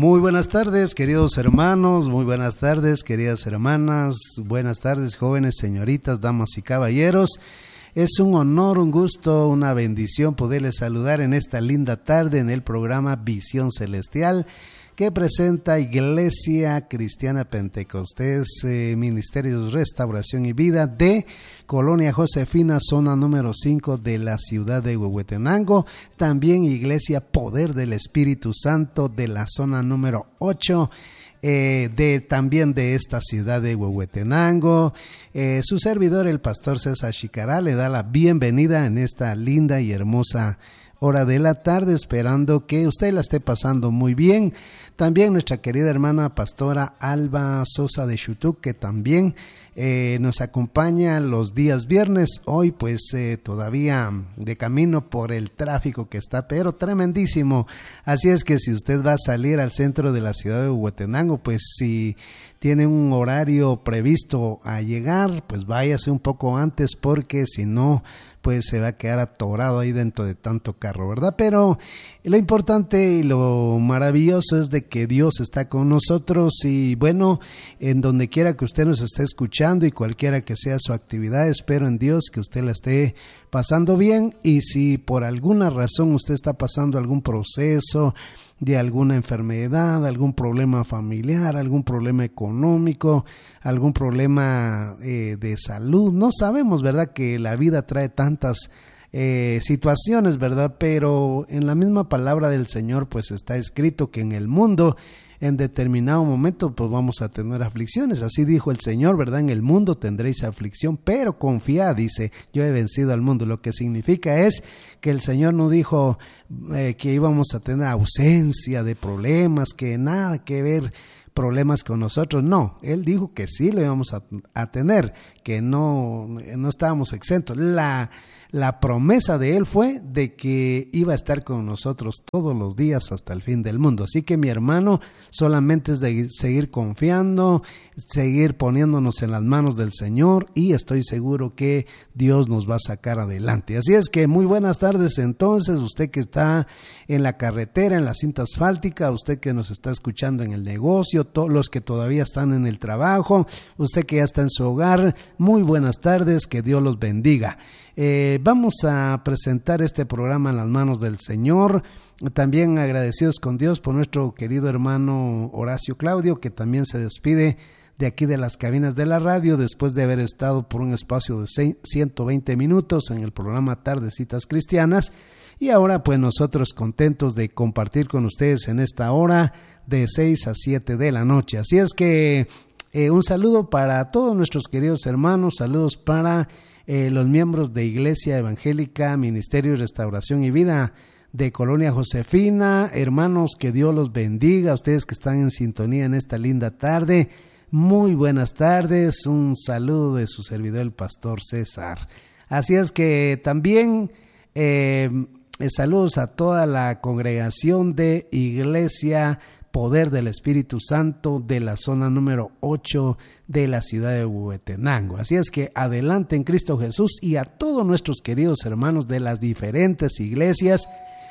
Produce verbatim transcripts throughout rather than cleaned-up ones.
Muy buenas tardes, queridos hermanos, muy buenas tardes, queridas hermanas, buenas tardes, jóvenes, señoritas, damas y caballeros. Es un honor, un gusto, una bendición poderles saludar en esta linda tarde en el programa Visión Celestial que presenta Iglesia Cristiana Pentecostés, eh, Ministerios Restauración y Vida de Colonia Josefina, zona número cinco de la ciudad de Huehuetenango. También Iglesia Poder del Espíritu Santo de la zona número ocho. Eh, de también de esta ciudad de Huehuetenango. Eh, su servidor, el pastor César Chicará, le da la bienvenida en esta linda y hermosa hora de la tarde, esperando que usted la esté pasando muy bien. También nuestra querida hermana pastora Alba Sosa de Xutuc, que también eh, nos acompaña los días viernes. Hoy pues eh, todavía de camino por el tráfico que está, pero tremendísimo. Así es que si usted va a salir al centro de la ciudad de Huehuetenango, pues si tiene un horario previsto a llegar, pues váyase un poco antes, porque si no, pues se va a quedar atorado ahí dentro de tanto carro, ¿verdad? Pero lo importante y lo maravilloso es de que Dios está con nosotros y bueno, en donde quiera que usted nos esté escuchando y cualquiera que sea su actividad, espero en Dios que usted la esté pasando bien, y si por alguna razón usted está pasando algún proceso de alguna enfermedad, algún problema familiar, algún problema económico, algún problema eh, de salud, no sabemos, ¿verdad?, que la vida trae tantas eh, situaciones, ¿verdad? Pero en la misma palabra del Señor pues está escrito que en el mundo en determinado momento pues vamos a tener aflicciones. Así dijo el Señor, ¿verdad? En el mundo tendréis aflicción, pero confiad, dice, yo he vencido al mundo. Lo que significa es que el Señor no dijo eh, que íbamos a tener ausencia de problemas, que nada que ver problemas con nosotros. No, Él dijo que sí lo íbamos a, a tener, que no, no estábamos exentos. La La promesa de Él fue de que iba a estar con nosotros todos los días hasta el fin del mundo. Así que mi hermano, solamente es de seguir confiando, seguir poniéndonos en las manos del Señor, y estoy seguro que Dios nos va a sacar adelante. Así es que muy buenas tardes entonces, usted que está en la carretera, en la cinta asfáltica, usted que nos está escuchando en el negocio, todos los que todavía están en el trabajo, usted que ya está en su hogar, muy buenas tardes, que Dios los bendiga. Eh, vamos a presentar este programa en las manos del Señor, también agradecidos con Dios por nuestro querido hermano Horacio Claudio, que también se despide de aquí de las cabinas de la radio después de haber estado por un espacio de ciento veinte minutos en el programa Tardecitas Cristianas, y ahora pues nosotros contentos de compartir con ustedes en esta hora de seis a siete de la noche. Así es que eh, un saludo para todos nuestros queridos hermanos, saludos para Eh, los miembros de Iglesia Evangélica, Ministerio de Restauración y Vida de Colonia Josefina. Hermanos, que Dios los bendiga, ustedes que están en sintonía en esta linda tarde, muy buenas tardes, un saludo de su servidor el pastor César. Así es que también eh, saludos a toda la congregación de Iglesia Poder del Espíritu Santo de la zona número ocho de la ciudad de Huehuetenango. Así es que adelante en Cristo Jesús, y a todos nuestros queridos hermanos de las diferentes iglesias,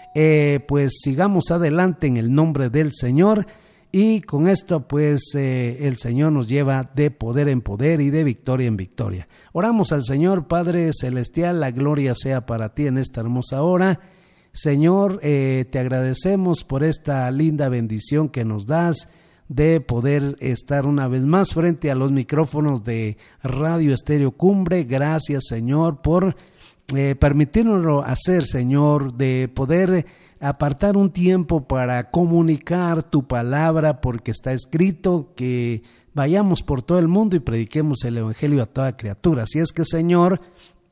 eh, pues sigamos adelante en el nombre del Señor, y con esto pues eh, el Señor nos lleva de poder en poder y de victoria en victoria. Oramos al Señor. Padre Celestial, la gloria sea para ti en esta hermosa hora. Señor, eh, te agradecemos por esta linda bendición que nos das de poder estar una vez más frente a los micrófonos de Radio Estéreo Cumbre. Gracias, Señor, por eh, permitirnoslo hacer, Señor, de poder apartar un tiempo para comunicar tu palabra, porque está escrito que vayamos por todo el mundo y prediquemos el evangelio a toda criatura. Así es que, Señor,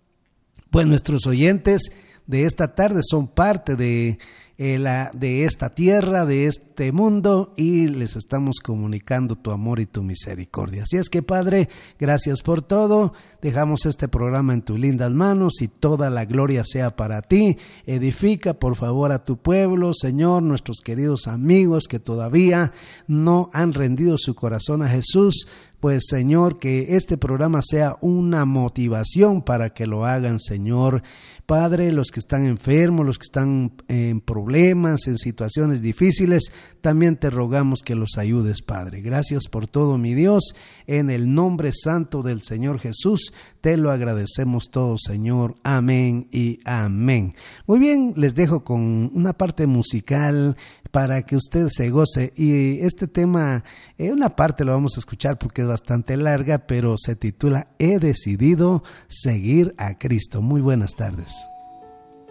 pues nuestros oyentes de esta tarde son parte de, eh, la, de esta tierra, de este mundo, y les estamos comunicando tu amor y tu misericordia. Así es que, Padre, gracias por todo. Dejamos este programa en tus lindas manos, y toda la gloria sea para ti. Edifica, por favor, a tu pueblo, Señor, nuestros queridos amigos que todavía no han rendido su corazón a Jesús. pues Señor, que este programa sea una motivación para que lo hagan, Señor. Padre, los que están enfermos, los que están en problemas, en situaciones difíciles, también te rogamos que los ayudes, Padre. Gracias por todo, mi Dios. En el nombre santo del Señor Jesús, te lo agradecemos todo, Señor. Amén y amén. Muy bien, les dejo con una parte musical para que usted se goce. Y este tema, eh, una parte lo vamos a escuchar porque es bastante larga, pero se titula He decidido seguir a Cristo. Muy buenas tardes.